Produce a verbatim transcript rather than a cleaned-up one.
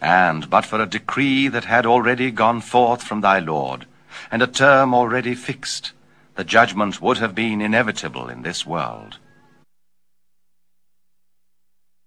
And but for a decree that had already gone forth from thy Lord, and a term already fixed, the judgment would have been inevitable in this world.